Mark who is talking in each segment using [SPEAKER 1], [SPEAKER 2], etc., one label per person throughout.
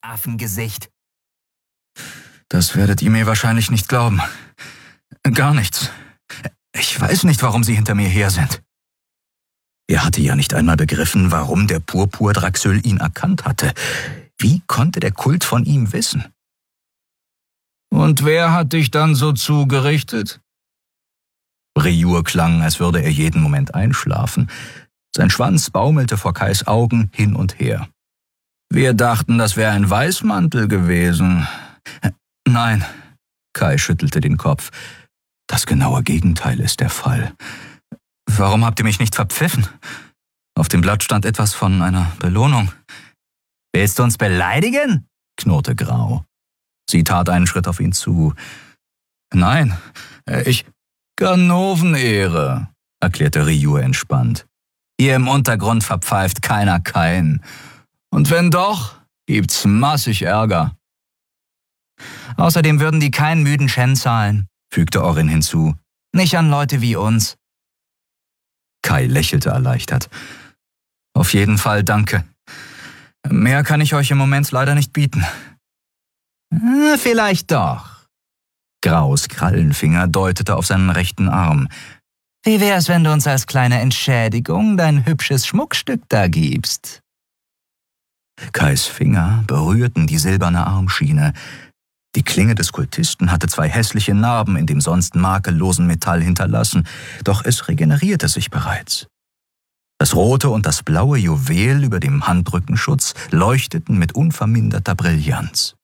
[SPEAKER 1] Affengesicht.
[SPEAKER 2] Das werdet ihr mir wahrscheinlich nicht glauben. Gar nichts. Ich weiß nicht, warum sie hinter mir her sind. Er hatte ja nicht einmal begriffen, warum der Purpur-Draxyl ihn erkannt hatte. Wie konnte der Kult von ihm wissen? Und wer hat dich dann so zugerichtet? Riur klang, als würde er jeden Moment einschlafen. Sein Schwanz baumelte vor Kais Augen hin und her. Wir dachten, das wäre ein Weißmantel gewesen. Nein, Kai schüttelte den Kopf. Das genaue Gegenteil ist der Fall. Warum habt ihr mich nicht verpfiffen? Auf dem Blatt stand etwas von einer Belohnung.
[SPEAKER 1] Willst du uns beleidigen? Knurrte Grau.
[SPEAKER 2] Sie tat einen Schritt auf ihn zu. Nein, ich... Ganovenehre, erklärte Riur entspannt. Hier im Untergrund verpfeift keiner Kain. Und wenn doch, gibt's massig Ärger.
[SPEAKER 1] Außerdem würden die keinen müden Shen zahlen, fügte Orin hinzu. Nicht an Leute wie uns.
[SPEAKER 2] Kai lächelte erleichtert. Auf jeden Fall danke. Mehr kann ich euch im Moment leider nicht bieten.
[SPEAKER 1] Vielleicht doch.
[SPEAKER 2] Graus Krallenfinger deutete auf seinen rechten Arm.
[SPEAKER 1] Wie wär's, wenn du uns als kleine Entschädigung dein hübsches Schmuckstück da gibst?
[SPEAKER 2] Kais Finger berührten die silberne Armschiene. Die Klinge des Kultisten hatte 2 hässliche Narben in dem sonst makellosen Metall hinterlassen, doch es regenerierte sich bereits. Das rote und das blaue Juwel über dem Handrückenschutz leuchteten mit unverminderter Brillanz.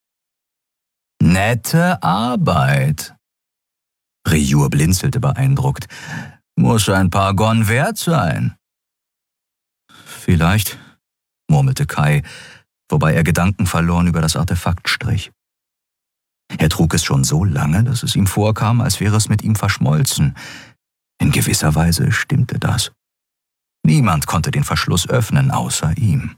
[SPEAKER 2] Nette Arbeit. Riur blinzelte beeindruckt. Muss ein paar Gon wert sein. Vielleicht, murmelte Kai, wobei er gedankenverloren über das Artefakt strich. Er trug es schon so lange, dass es ihm vorkam, als wäre es mit ihm verschmolzen. In gewisser Weise stimmte das. Niemand konnte den Verschluss öffnen, außer ihm.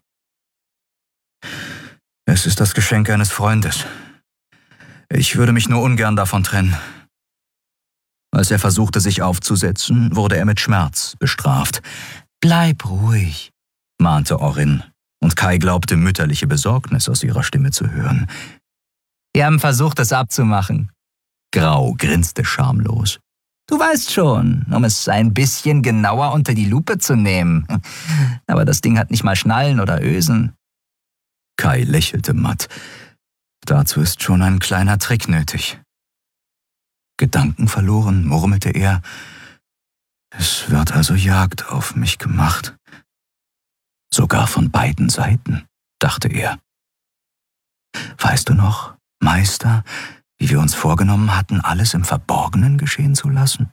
[SPEAKER 2] Es ist das Geschenk eines Freundes. Ich würde mich nur ungern davon trennen. Als er versuchte, sich aufzusetzen, wurde er mit Schmerz bestraft.
[SPEAKER 1] Bleib ruhig,
[SPEAKER 2] mahnte Orin, und Kai glaubte, mütterliche Besorgnis aus ihrer Stimme zu hören.
[SPEAKER 1] Wir haben versucht, es abzumachen.
[SPEAKER 2] Grau grinste schamlos.
[SPEAKER 1] Du weißt schon, um es ein bisschen genauer unter die Lupe zu nehmen. Aber das Ding hat nicht mal Schnallen oder Ösen.
[SPEAKER 2] Kai lächelte matt. Dazu ist schon ein kleiner Trick nötig. Gedankenverloren murmelte er. Es wird also Jagd auf mich gemacht. Sogar von beiden Seiten, dachte er. Weißt du noch, Meister, wie wir uns vorgenommen hatten, alles im Verborgenen geschehen zu lassen?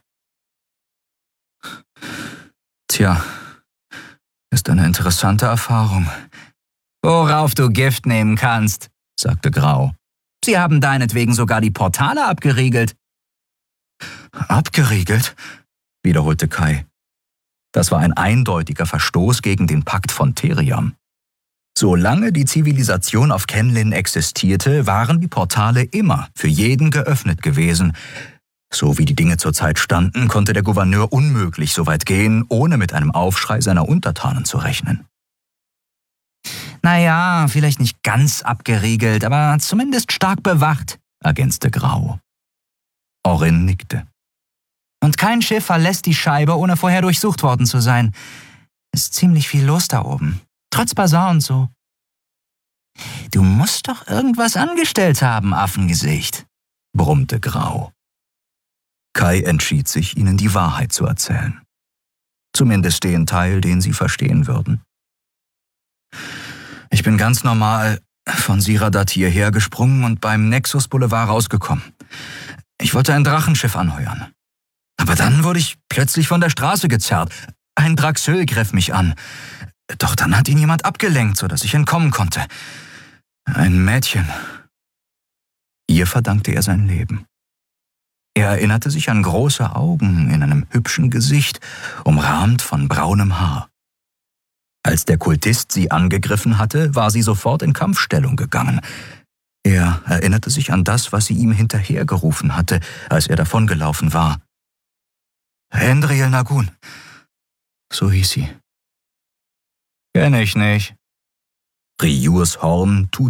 [SPEAKER 2] Tja, ist eine interessante Erfahrung.
[SPEAKER 1] Worauf du Gift nehmen kannst, sagte Grau. Sie haben deinetwegen sogar die Portale abgeriegelt.
[SPEAKER 2] Abgeriegelt? Wiederholte Kai. Das war ein eindeutiger Verstoß gegen den Pakt von Theriam. Solange die Zivilisation auf Kenlin existierte, waren die Portale immer für jeden geöffnet gewesen. So wie die Dinge zurzeit standen, konnte der Gouverneur unmöglich so weit gehen, ohne mit einem Aufschrei seiner Untertanen zu rechnen.
[SPEAKER 1] Naja, vielleicht nicht ganz abgeriegelt, aber zumindest stark bewacht, ergänzte Grau.
[SPEAKER 2] Orin nickte.
[SPEAKER 1] Und kein Schiff verlässt die Scheibe, ohne vorher durchsucht worden zu sein. Ist ziemlich viel los da oben. Trotz Basar und so. Du musst doch irgendwas angestellt haben, Affengesicht,
[SPEAKER 2] brummte Grau. Kai entschied sich, ihnen die Wahrheit zu erzählen. Zumindest den Teil, den sie verstehen würden. Ich bin ganz normal von Siradat hierher gesprungen und beim Nexus Boulevard rausgekommen. Ich wollte ein Drachenschiff anheuern. Aber dann wurde ich plötzlich von der Straße gezerrt. Ein Draxyl griff mich an. Doch dann hat ihn jemand abgelenkt, sodass ich entkommen konnte. Ein Mädchen. Ihr verdankte er sein Leben. Er erinnerte sich an große Augen in einem hübschen Gesicht, umrahmt von braunem Haar. Als der Kultist sie angegriffen hatte, war sie sofort in Kampfstellung gegangen. Er erinnerte sich an das, was sie ihm hinterhergerufen hatte, als er davongelaufen war. Endriel Nagun. So hieß sie. Kenn ich nicht. Riurs Horn